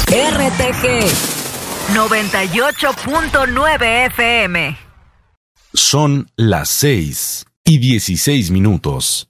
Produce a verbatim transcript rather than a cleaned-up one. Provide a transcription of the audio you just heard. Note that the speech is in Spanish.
R T G noventa y ocho punto nueve F M. Son las seis y dieciséis minutos.